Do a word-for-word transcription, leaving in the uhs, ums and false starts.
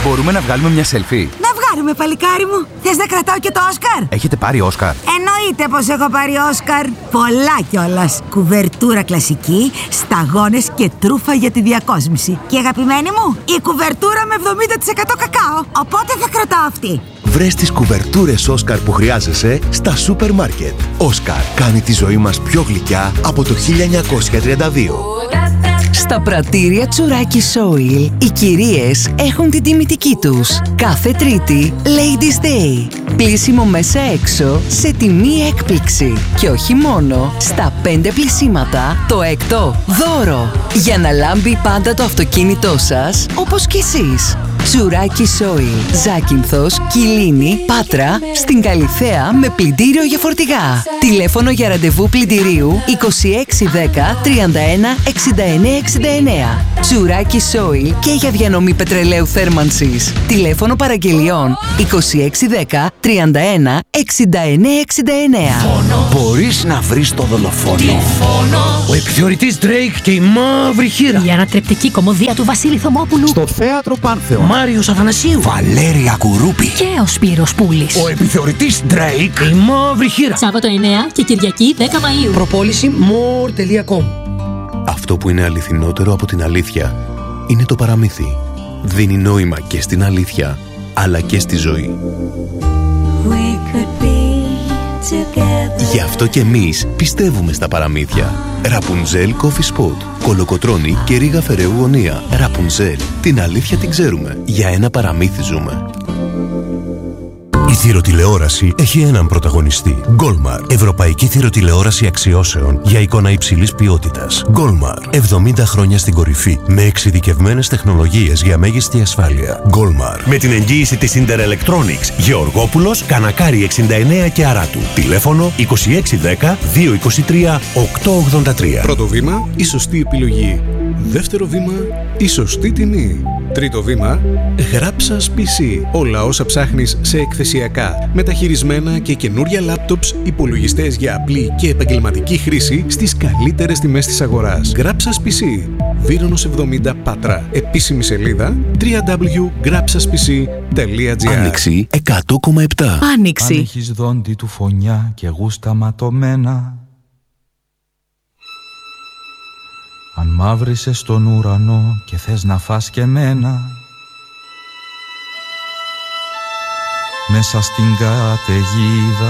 Μπορούμε να βγάλουμε μια selfie? Να βγάλουμε, παλικάρι μου. Θες να κρατάω και το Όσκαρ? Έχετε πάρει Όσκαρ? Εννοείται πως έχω πάρει Όσκαρ. Πολλά κιόλας. Κουβερτούρα κλασική, σταγόνες και τρούφα για τη διακόσμηση. Και αγαπημένη μου, η κουβερτούρα με εβδομήντα τοις εκατό κακάο. Οπότε θα κρατάω αυτή. Βρες τις κουβερτούρες Όσκαρ που χρειάζεσαι στα σούπερ μάρκετ. Όσκαρ κάνει τη ζωή μας πιο γλυκιά από το χίλια εννιακόσια τριάντα δύο. Στα πρατήρια Τσουράκι Soil, οι κυρίες έχουν την τιμητική τους. Κάθε Τρίτη, Ladies Day. Πλύσιμο μέσα έξω σε τιμή έκπληξη. Και όχι μόνο, στα πέντε πλυσίματα, το έκτο δώρο. Για να λάμπει πάντα το αυτοκίνητό σας, όπως κι εσείς. Τσουράκι Soil, Ζάκυνθος, Κιλίνη, Πάτρα, στην Καλιθέα με πλυντήριο για φορτηγά. Τηλέφωνο για ραντεβού πλυντηρίου είκοσι έξι δέκα τριάντα ένα εξήντα εννέα εξήντα εννέα. Τσουράκι Soil και για διανομή πετρελαίου θέρμανσης. Τηλέφωνο παραγγελιών είκοσι έξι δέκα τριάντα ένα εξήντα εννέα εξήντα εννέα. Μπορείς να βρεις το δολοφόνο. Ο επιθεωρητής Drake και η μαύρη χείρα. Η ανατρεπτική κωμωδία του Βασίλη Θωμόπουλου. Στο θέατρο Πάνθεο. Μάριος Αθανασίου. Βαλέρια Κουρούπη. Και ο Σπύρος Πούλης. Ο επιθεωρητής Drake και η μαύρη χείρα. Σάββατο εννέα και Κυριακή δέκα Μαΐου. Προπόληση more τελεία com. Αυτό που είναι αληθινότερο από την αλήθεια είναι το παραμύθι. Δίνει νόημα και στην αλήθεια, αλλά και στη ζωή. Γι' αυτό και εμείς πιστεύουμε στα παραμύθια. Ραπουνζέλ Coffee Spot, Κολοκοτρώνη και Ρίγα Φεραίου Γωνία. Ραπουνζέλ, την αλήθεια την ξέρουμε. Για ένα παραμύθι ζούμε. Η θηροτηλεόραση έχει έναν πρωταγωνιστή. Goldmar. Ευρωπαϊκή θηροτηλεόραση αξιώσεων για εικόνα υψηλής ποιότητας. Goldmar. εβδομήντα χρόνια στην κορυφή. Με εξειδικευμένες τεχνολογίες για μέγιστη ασφάλεια. Goldmar. Με την εγγύηση της Inter Electronics. Γεωργόπουλος, Κανακάρη εξήντα εννέα και Αράτου. Τηλέφωνο είκοσι έξι δέκα διακόσια είκοσι τρία οκτακόσια ογδόντα τρία. Πρώτο βήμα, η σωστή επιλογή. Δεύτερο βήμα, η σωστή τιμή. Τρίτο βήμα, Γράψας πι σι. Όλα όσα ψάχνεις σε εκθεσιακά, μεταχειρισμένα και καινούρια λάπτοψ, υπολογιστές για απλή και επαγγελματική χρήση στις καλύτερες τιμές της αγοράς. Γράψας πι σι. Βύρονος εβδομήντα Πάτρα. Επίσημη σελίδα double-u double-u double-u τελεία γράψας πι σι τελεία τζι άρ. Άνοιξη εκατό κόμμα επτά. Άνοιξη. Αν έχεις δόντι του φωνιά και γούστα ματωμένα, αν μαύρισες τον ουρανό και θες να φας και μένα, μέσα στην καταιγίδα